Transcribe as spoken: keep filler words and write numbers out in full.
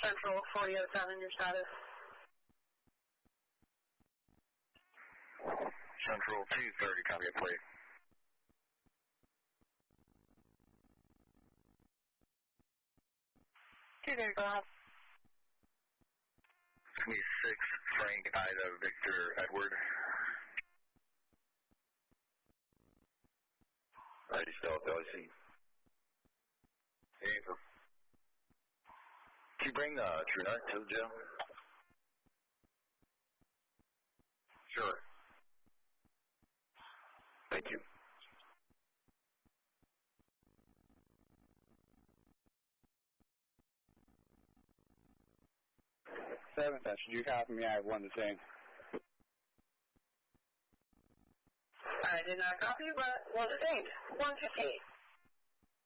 Central forty oh seven, your status. Central two thirty, copy it, plate. two thirty, go ahead. twenty-six, Frank, Ida, Victor, Edward. Ready, still at the I C. April. Can you bring uh, True North to the jail? Sure. Thank you. Seventh, should you copy me? I have one to say. I did not copy, but well detained. one fifty-eight.